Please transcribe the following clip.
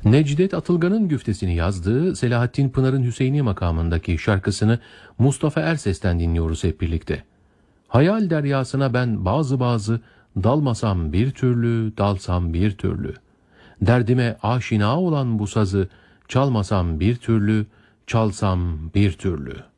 Necdet Atılgan'ın güftesini yazdığı Selahattin Pınar'ın Hüseyini makamındaki şarkısını Mustafa Erses'ten dinliyoruz hep birlikte. Hayal deryasına ben bazı dalmasam bir türlü, dalsam bir türlü. Derdime aşina olan bu sazı çalmasam bir türlü, çalsam bir türlü.